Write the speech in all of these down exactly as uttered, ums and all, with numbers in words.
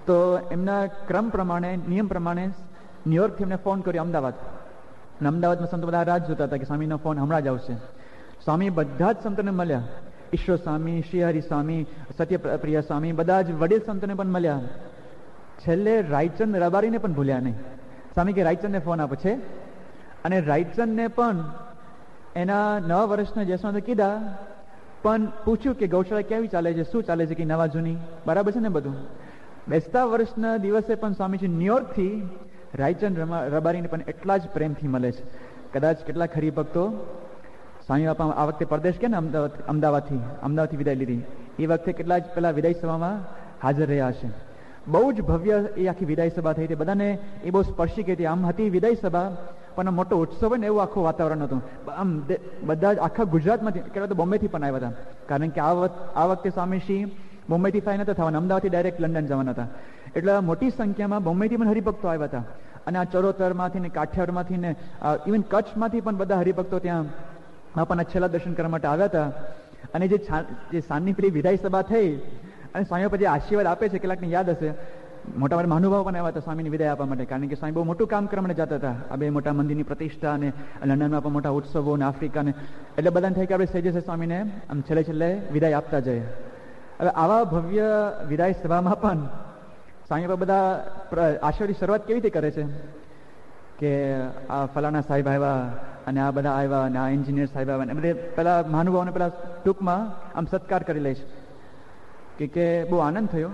તો એમના ક્રમ પ્રમાણે, નિયમ પ્રમાણે ન્યુયોર્કથી એમને ફોન કર્યો અમદાવાદ. અને અમદાવાદમાં સંતો બધા રાહ જોતા હતા કે સ્વામીનો ફોન હમણાં જ આવશે. સ્વામી બધા જ સંતોને મળ્યા. ઈશ્વર સ્વામી, શ્રીહરિ સ્વામી, સત્યપ્રિય સ્વામી, બધા જ વડીલ સંતોને પણ મળ્યા. છેલ્લે રાયચંદ રબારીને પણ ભૂલ્યા નહીં. સ્વામી કે રાયચંદને ફોન આપો છે. અને રાયચંદને પણ એના નવા વર્ષના જશમાં કીધા, પણ પૂછ્યું કે ગૌશાળા કેવી ચાલે છે, શું ચાલે છે, કે નવા જૂની બરાબર છે ને બધું. બેસતા વર્ષના દિવસે પણ સ્વામીજી ન્યુયોર્કથી રાયચંદ રબારીને પણ એટલા જ પ્રેમથી મળે છે. કદાચ કેટલાક હરિભક્તો સ્વામી બાપા આ વખતે પરદેશ કે ને અમદાવાદ અમદાવાદથી અમદાવાદથી વિદાય લીધી, એ વખતે કેટલા જ પેલા વિદાય સભામાં હાજર રહ્યા હશે. બહુ જ ભવ્ય એ આખી વિદાય સભા થઈ હતી. બધાને એ બહુ સ્પર્શી ગઈ હતી. આમ હતી વિદાય સભા, પણ મોટો ઉત્સવ હોય ને એવું આખું વાતાવરણ હતું. આમ બધા જ આખા ગુજરાતમાંથી, કેટલા તો બોમ્બેથી પણ આવ્યા હતા. કારણ કે આ આ વખતે સ્વામીશ્રી બોમ્બેથી ફાઈ નતા થવાના, અમદાવાદથી ડાયરેક્ટ લંડન જવાના હતા. એટલે મોટી સંખ્યામાં બોમ્બેથી પણ હરિભક્તો આવ્યા હતા. અને આ ચરોતરમાંથી ને કાઠિયાવાડમાંથી ને ઇવન કચ્છમાંથી પણ બધા હરિભક્તો ત્યાં બાપાના છેલ્લા દર્શન કરવા માટે આવ્યા હતા. અને જે જે સાંજની પેલી વિદાય સભા થઈ અને સ્વામી બાપા જે આશીર્વાદ આપે છે, કેટલાકને યાદ હશે, મોટા મોટા મહાનુભાવ પણ આવ્યા હતા સ્વામીની વિદાય આપવા માટે. કારણ કે સ્વામી બહુ મોટું કામ કરવા માટે જતા હતા. આ બે મોટા મંદિરની પ્રતિષ્ઠા અને લંડનમાં પણ મોટા ઉત્સવો અને આફ્રિકા ને, એટલે બધાને થાય કે આપણે સહેજે સ્વામીને આમ છેલ્લે છેલ્લે વિદાય આપતા જઈએ. હવે આવા ભવ્ય વિદાય સભામાં પણ સ્વામી બાપા બધા આશીર્વાદની શરૂઆત કેવી રીતે કરે છે કે આ ફલાણા સાહેબ આવ્યા અને આ બધા આવ્યા અને આ એન્જિનિયર સાહેબ આવ્યા ને બધે પેલા મહાનુભાવોને પેલા ટૂંકમાં આમ સત્કાર કરી લે છે. કે કે બહુ આનંદ થયો.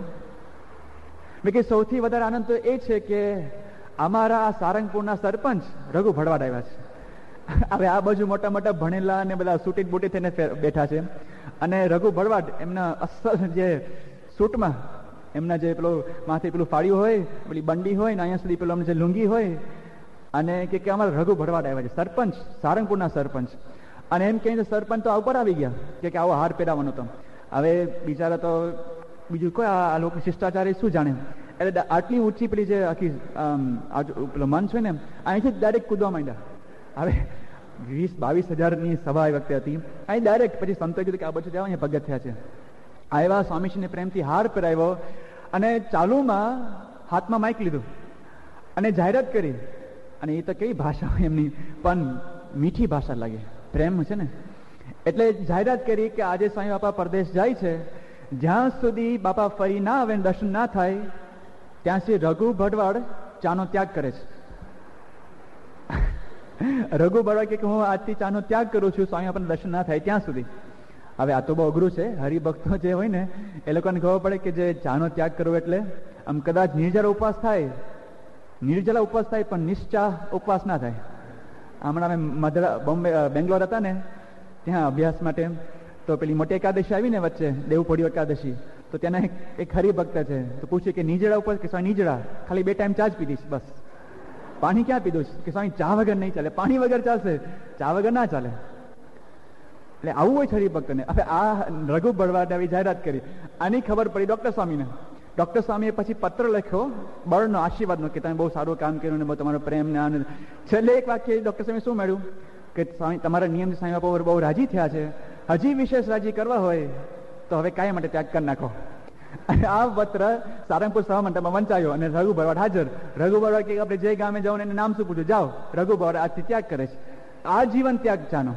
મેં કે સૌથી વધારે આનંદ તો એ છે કે અમારા આ સારંગપુરના સરપંચ રઘુ ભડવાડ આવ્યા છે. હવે આ બાજુ મોટા મોટા ભણેલા અને બધા સૂટી બૂટી થઈને બેઠા છે. અને રઘુ ભડવાડ એમના અસલ જે સૂટમાં એમના જે પેલું માથે પેલું ફાળ્યું હોય, પેલી બંડી હોય ને અહીંયા સુધી પેલું જે લુંગી હોય, અને કે અમારા રઘુ ભડવાડ આવ્યા છે, સરપંચ, સારંગપુરના સરપંચ. અને એમ કહીને સરપંચ તો આ ઉપર આવી ગયા કે આવો હાર પહેરાવાનો હતો. હવે બિચારા તો બીજું કોઈ આ લોકો શિષ્ટાચાર શું જાણે, એટલે આટલી ઊંચી પેલી જે આખી પેલો મંચ હોય ને અહીંથી ડાયરેક્ટ કૂદવા માંડ્યા. હવે વીસ બાવીસ હજારની સભા એ વખતે હતી. અહીં ડાયરેક્ટ પછી સંતોએ કીધું કે આ બધું જવા અહીંયા ભગત થયા છે. આવ્યા, સ્વામીજીને પ્રેમથી હાર પહેરાવ્યો અને ચાલુમાં હાથમાં માઇક લીધું અને જાહેરાત કરી. અને એ તો કેવી ભાષા હોય એમની, પણ મીઠી ભાષા લાગે, પ્રેમ છે ને. એટલે જાહેરાત કરી કે આજે સ્વામી બાપા પરદેશ જાય છે, જ્યાં સુધી બાપા ફરી ના આવે, દર્શન ના થાય, ત્યાં સુધી રઘુ ભડવાડ ચાનો ત્યાગ કરે છે. રઘુ ભડવાડ કે હું આજથી ચાનો ત્યાગ કરું છું, સ્વામી બાપાને દર્શન ના થાય ત્યાં સુધી. હવે આ તો બહુ અઘરું છે. હરિભક્તો જે હોય ને એ લોકોને ખબર પડે કે જે ચાનો ત્યાગ કરવો એટલે આમ કદાચ નિર્જળા ઉપવાસ થાય, નિર્જલા ઉપવાસ થાય, પણ નિશ્ચા ઉપવાસ ના થાય. હમણાં અમે મદ્રા બોમ્બે બેંગ્લોર હતા ને ત્યાં અભ્યાસ માટે, તો પેલી મોટી એકાદશી આવી ને વચ્ચે, દેવપોઢી એકાદશી, તો ત્યાંના એક હરિભક્ત છે, તો પૂછ્યું કે નિર્જળા ઉપવાસ કે સ્વામી નિર્જળા, ખાલી બે ટાઈમ ચા જ પીધીશ બસ, પાણી ક્યાં પીધું કે સ્વામી ચા વગર નહીં ચાલે, પાણી વગર ચાલશે, ચા વગર ના ચાલે. એટલે આવું હોય છે હરિભક્તને. હવે આ રઘુ ભડવાડ આવી જાહેરાત કરી, આની ખબર પડી ડોક્ટર સ્વામીને. ડોક્ટર સ્વામીએ પછી પત્ર લખ્યો બળનો, આશીર્વાદનો, કે તમે બહુ સારું કામ કર્યું ને બહુ તમારો પ્રેમ ને આનંદ. છેલ્લે એક વાક્ય ડોક્ટર સ્વામી શું મળ્યું કે સ્વામી તમારા નિયમ સ્વામી બાપા પર બહુ રાજી થયા છે, હજી વિશેષ રાજી કરવા હોય તો હવે કાંઈ માટે ત્યાગ કરી નાખો. અને આ પત્ર સારંગપુર સભા મંડપમાં વંચાયો અને રઘુ ભરવાડ હાજર. રઘુ ભરવાડ કે આપણે જે ગામે જાઓ ને એને નામ શું પૂછ્યું, જાઓ. રઘુ ભરવાડ આજથી ત્યાગ કરે છે, આ જીવન ત્યાગ ચાનો.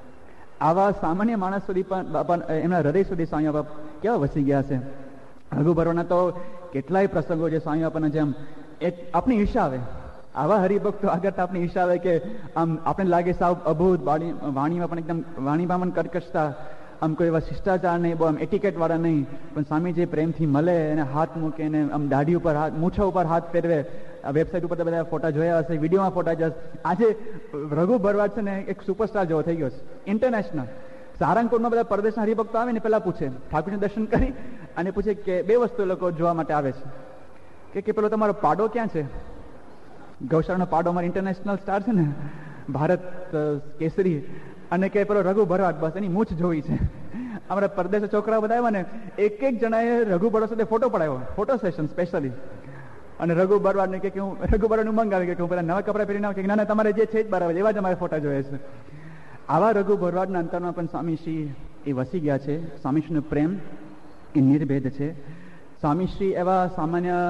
આવા સામાન્ય માણસ સુધી પણ બાપા એમના હૃદય સુધી સ્વામી બાપા કેવા વસી ગયા છે. રઘુ ભરવાડના તો કેટલાય પ્રસંગો છે સ્વામી બાપાના, જેમ એક આપણી ઈર્ષા આવે, આવા હરિભક્તો આગળ તો આપણી ઈર્ષા આવે કે આમ આપણે લાગે સાવ અભૂત, વાણીમાં પણ એકદમ વાણીમાં પણ કર્કશતા, આમ કોઈ એવા શિષ્ટાચાર નહીં, બહુ આમ એટિકેટ વાળા નહીં, પણ સ્વામી જે પ્રેમથી મળે એને હાથ મૂકે, એને આમ દાઢી ઉપર હાથ, મૂછા ઉપર હાથ ફેરવે. વેબસાઇટ ઉપર બધા ફોટા જોયા હશે, વિડીયોમાં ફોટા જશે. આજે રઘુ ભરવાડ છે ને એક સુપરસ્ટાર જેવો થઈ ગયો છે, ઇન્ટરનેશનલ. સારંગપુરમાં બધા પરદેશના હરિભક્તો આવે ને પહેલા પૂછે, ઠાકોરજીને દર્શન કરી અને પૂછે કે બે વસ્તુ લોકો જોવા માટે આવે છે, કે પેલો તમારો પાડો ક્યાં છે, ગૌશાળાનો પાડો અમારો ઇન્ટરનેશનલ સ્ટાર છે ને, ભારત કેસરી, અને કે પેલો રઘુ ભરવાડ, બસ એની મૂછ જોઈ છે. અમારા પરદેશ છોકરા બધા આવ્યા ને, એક એક જણાએ રઘુ ભરવાડ સાથે ફોટો પડાવ્યો, ફોટો સેશન સ્પેશિયલી. અને રઘુ ભરવાડ ને કે હું રઘુ ભરવાડ ઉમંગ આવે કે હું પેલા નવા કપડા પહેરીને આવું, કે ના ના તમારે જે છે જ બરાબર, એવા જ અમારે ફોટા જોઈએ છે. આવા રઘુ ભરવાડના અંતરમાં પણ સ્વામીશ્રી એ વસી ગયા છે. સ્વામીશ્રીનો પ્રેમ એ નિર્ભેદ છે. સ્વામીશ્રી એવા સામાન્ય